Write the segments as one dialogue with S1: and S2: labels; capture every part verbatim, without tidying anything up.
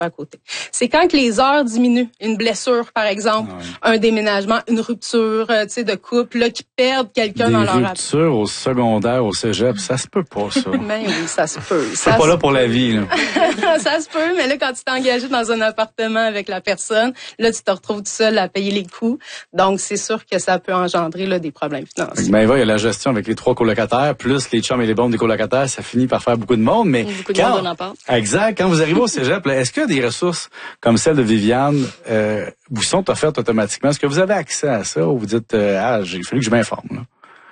S1: à côté. C'est quand que les heures diminuent, une blessure par exemple, ouais. un déménagement, une rupture, tu sais, de couple, là, qui perdent quelqu'un
S2: des
S1: dans leur...
S2: Des ruptures au secondaire, au cégep, ça se peut pas, ça.
S1: Ben oui, ça se peut.
S2: C'est pas là pour la vie, là.
S1: Ça se peut, mais là, quand tu t'es engagé dans un appartement avec la personne, là, tu te retrouves tout seul à payer les coûts. Donc, c'est sûr que ça peut engendrer là, des problèmes financiers.
S2: Ben, il y a la gestion avec les trois colocataires, plus les chums et les bombes des colocataires, ça finit par faire beaucoup de monde, mais...
S3: Beaucoup de
S2: quand,
S3: monde en part.
S2: Exact. Quand vous arrivez au cégep, là, est-ce qu'il y a des ressources comme celle de Viviane euh, vous sont offertes automatiquement? Est-ce que vous avez accès à ça ou vous dites, euh, ah, j'ai fallu que je m'informe, là?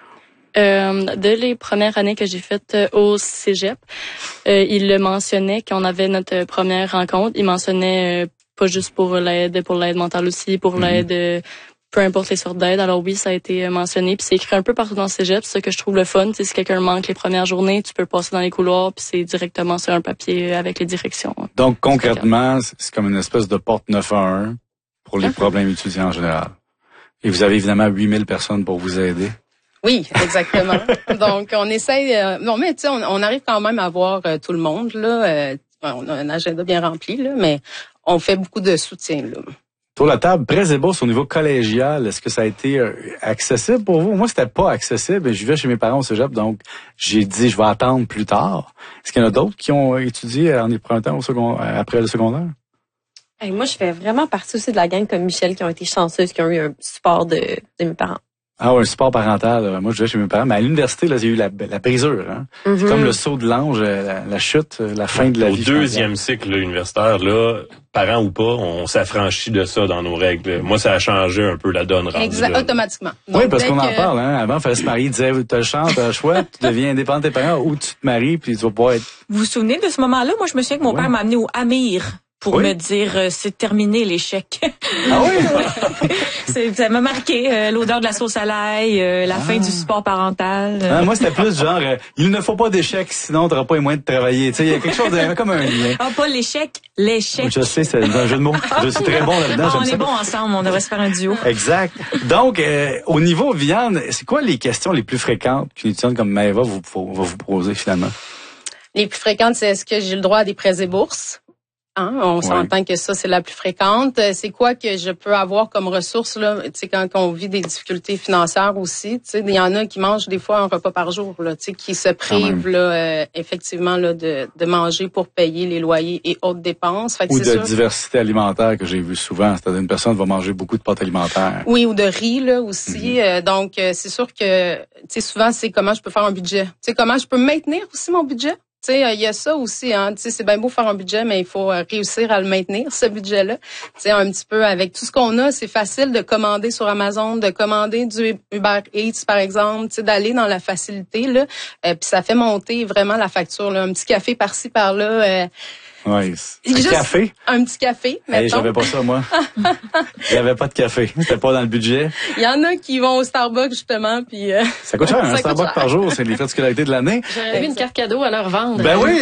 S3: Euh, dès les premières années que j'ai faites euh, au cégep, euh, il le mentionnait quand on avait notre première rencontre. Il mentionnait euh, pas juste pour l'aide, pour l'aide mentale aussi, pour mmh. l'aide, euh, peu importe les sortes d'aide. Alors oui, ça a été mentionné. Puis c'est écrit un peu partout dans le cégep. C'est ça que je trouve le fun. T'sais, si quelqu'un manque les premières journées, tu peux passer dans les couloirs, puis c'est directement sur un papier avec les directions.
S2: Donc concrètement, c'est comme une espèce de porte neuf un un pour les okay. problèmes étudiants en général. Et vous avez évidemment huit mille personnes pour vous aider.
S1: Oui, exactement. Donc, on essaye... Euh, non, mais tu sais, on, on arrive quand même à voir euh, tout le monde, là. Euh, on a un agenda bien rempli, là, mais on fait beaucoup de soutien, là.
S2: Sur la table, prêts et bourses au niveau collégial, est-ce que ça a été euh, accessible pour vous? Moi, c'était pas accessible. Je vivais chez mes parents au cégep, donc j'ai dit, je vais attendre plus tard. Est-ce qu'il y en a d'autres qui ont étudié en épreutant au secondaire, après le secondaire?
S4: Hey, moi, je fais vraiment partie aussi de la gang comme Michel qui ont été chanceuses, qui ont eu un support de, de mes parents.
S2: Ah ouais, un support parental. Là. Moi, je vais chez mes parents, mais à l'université, là, j'ai eu la, la brisure. Hein? Mm-hmm. C'est comme le saut de l'ange, la, la chute, la fin de la
S5: Au
S2: vie.
S5: Au deuxième cycle là, universitaire, là, parents ou pas, on s'affranchit de ça dans nos règles. Moi, ça a changé un peu la donne rendue.
S1: Exact,
S5: là.
S1: Automatiquement. Donc,
S2: oui, parce qu'on
S1: que...
S2: en parle. Hein? Avant, il fallait se marier. Il disait, tu as le champ, tu as le choix, tu deviens indépendant de tes parents ou tu te maries, puis tu vas pouvoir être...
S6: Vous vous souvenez de ce moment-là? Moi, je me souviens que mon ouais. père m'a amené au Amir. Pour oui. me dire, euh, c'est terminé l'échec.
S2: Ah oui?
S6: c'est, ça m'a marqué, euh, l'odeur de la sauce à l'ail, euh, la ah. fin du support parental. Euh.
S2: Ah, moi, c'était plus genre, euh, il ne faut pas d'échec, sinon tu n'auras pas les moyens de travailler. Tu sais, il y a quelque chose de, comme un lien.
S6: Ah, pas l'échec, l'échec.
S2: Je sais, c'est un jeu de mots. Je suis très bon là-dedans.
S6: Ah, on est
S2: ça.
S6: bons ensemble, on devrait se faire un duo.
S2: Exact. Donc, euh, au niveau Viviane, c'est quoi les questions les plus fréquentes qu'une étudiante comme Maëva vous, va vous poser finalement?
S1: Les plus fréquentes, c'est est-ce que j'ai le droit à des prêts et bourses? Hein, on ouais. s'entend que ça, c'est la plus fréquente. C'est quoi que je peux avoir comme ressources, là, tu sais, quand on vit des difficultés financières aussi, tu sais, il y en a qui mangent des fois un repas par jour, là, tu sais, qui se privent, là, euh, effectivement, là, de, de manger pour payer les loyers et autres dépenses. Fait que
S2: ou de
S1: sûr.
S2: diversité alimentaire que j'ai vu souvent. C'est-à-dire une personne va manger beaucoup de pâtes alimentaires.
S1: Oui, ou de riz, là, aussi. Mm-hmm. Euh, donc, euh, c'est sûr que, tu sais, souvent, c'est comment je peux faire un budget. Tu sais, comment je peux maintenir aussi mon budget. Tu sais, il y a ça aussi, hein. Tu sais, c'est bien beau faire un budget, mais il faut réussir à le maintenir, ce budget-là. Tu sais, un petit peu avec tout ce qu'on a, c'est facile de commander sur Amazon, de commander du Uber Eats, par exemple, tu sais, d'aller dans la facilité, là. Euh, puis ça fait monter vraiment la facture, là. Un petit café par-ci, par-là. Euh,
S2: Oui, un Juste café?
S1: Un petit café, mettons.
S2: Hey, j'avais pas ça, moi. J'avais pas de café. C'était pas dans le budget.
S1: Il y en a qui vont au Starbucks, justement, puis... Euh,
S2: ça coûte cher, un Starbucks cher. Par jour, c'est les frais de scolarité de l'année.
S3: J'aurais eu une carte cadeau à leur vendre.
S2: Ben oui!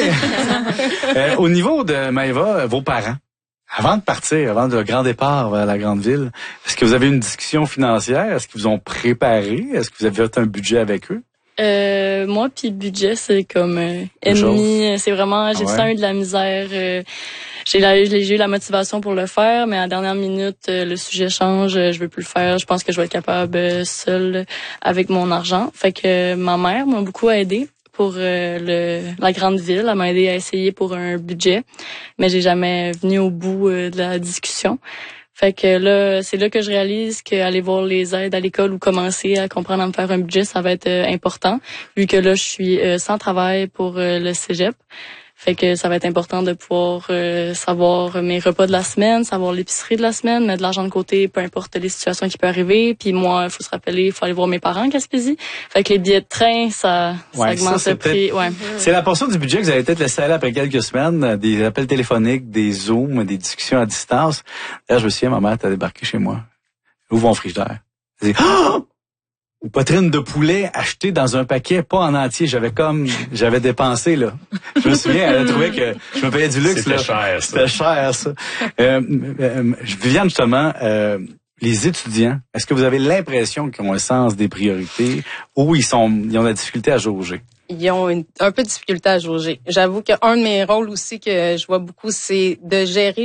S2: euh, au niveau de Maëva, vos parents, avant de partir, avant le grand départ vers la grande ville, est-ce que vous avez une discussion financière? Est-ce qu'ils vous ont préparé? Est-ce que vous avez fait un budget avec eux?
S3: Euh, moi puis budget, c'est comme euh, ennemi. C'est vraiment, j'ai ah ouais. eu de la misère. Euh, j'ai, la, j'ai eu la motivation pour le faire, mais à la dernière minute, euh, le sujet change. Je veux plus le faire. Je pense que je vais être capable euh, seule avec mon argent. Fait que ma mère m'a beaucoup aidée pour euh, le la grande ville. Elle m'a aidé à essayer pour un budget, mais j'ai jamais venu au bout euh, de la discussion. Fait que là, c'est là que je réalise qu'aller voir les aides à l'école ou commencer à comprendre à me faire un budget, ça va être euh, important, vu que là, je suis euh, sans travail pour euh, le cégep. Fait que ça va être important de pouvoir euh, savoir mes repas de la semaine, savoir l'épicerie de la semaine, mettre de l'argent de côté, peu importe les situations qui peuvent arriver. Puis moi, il faut se rappeler, il faut aller voir mes parents en Gaspésie. Fait que les billets de train, ça,
S2: ouais,
S3: ça augmente
S2: ça,
S3: le prix. Ouais.
S2: C'est la portion du budget que vous avez peut-être laissé aller après quelques semaines, des appels téléphoniques, des Zooms, des discussions à distance. Là, je me souviens, ma mère t'a débarqué chez moi. Ouvre mon frigidaire. Elle dit, oh! Une poitrine de poulet achetée dans un paquet, pas en entier. J'avais comme, j'avais dépensé, là. Je me souviens, elle a trouvé que je me payais du luxe,
S5: C'était
S2: là.
S5: cher, ça.
S2: C'était cher, ça. Euh, euh, Viviane, justement, euh, les étudiants, est-ce que vous avez l'impression qu'ils ont un sens des priorités ou ils sont, ils ont de la difficulté à jauger?
S1: Ils ont une, un peu de difficulté à jauger. J'avoue qu'un de mes rôles aussi que je vois beaucoup, c'est de gérer